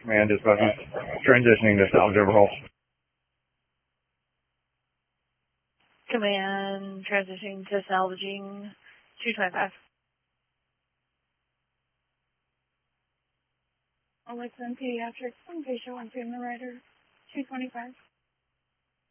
Command dispatches. Transitioning to salvage overhaul. Command transitioning to salvaging 225. Alexa and Pediatrics, one patient, one family rider, 225.